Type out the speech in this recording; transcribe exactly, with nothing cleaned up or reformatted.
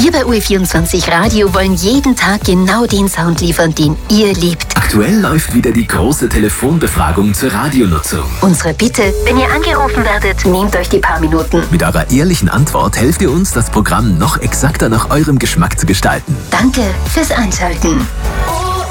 Wir bei U E vierundzwanzig Radio wollen jeden Tag genau den Sound liefern, den ihr liebt. Aktuell läuft wieder die große Telefonbefragung zur Radionutzung. Unsere Bitte, wenn ihr angerufen werdet, nehmt euch die paar Minuten. Mit eurer ehrlichen Antwort helft ihr uns, das Programm noch exakter nach eurem Geschmack zu gestalten. Danke fürs Einschalten.